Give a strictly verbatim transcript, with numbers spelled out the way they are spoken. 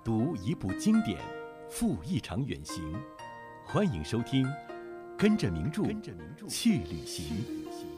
读一部经典，赴一场远行。欢迎收听《跟着名著去旅行》。